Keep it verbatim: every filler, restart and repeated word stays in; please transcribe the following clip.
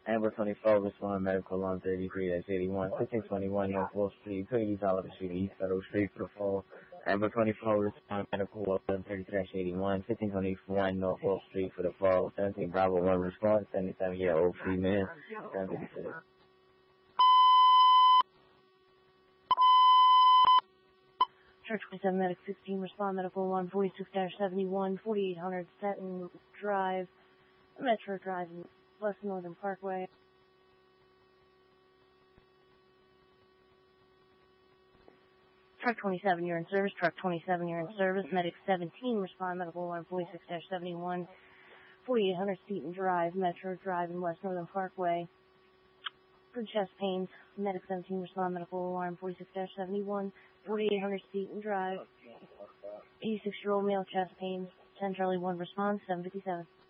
Amber twenty-four, respond medical on thirty-three, that's eighty-one. fifteen twenty-one, North Wall Street. Could use Oliver Street, East Federal Street for the fall. Amber twenty-four, respond medical on thirty-three, that's eighty-one. fifteen twenty-one, North Wall Street for the fall. seventeen Bravo one, response. seventy-seven year old female. seven fifty-six. Church twenty-seven, Medic sixteen, respond medical one, forty-six seventy-one, forty-eight hundred Seton Drive, Metro Drive, West Northern Parkway. Truck twenty-seven, you're in service. Truck twenty-seven, you're in service. Medic seventeen, respond medical one, forty-six seventy-one, forty-eight hundred Seton Drive, Metro Drive, and West Northern Parkway. For chest pains, Medic seventeen, respond medical alarm, forty-six seventy-one, forty-eight hundred Seton Drive, eighty-six year old male chest pains, ten Charlie one response, seven fifty-seven.